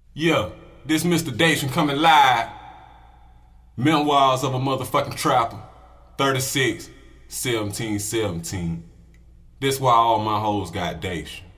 Yeah, this Mr. Dation coming live. Memoirs of a motherfucking trapper. 36, 17, 17. This why all my hoes got Dation.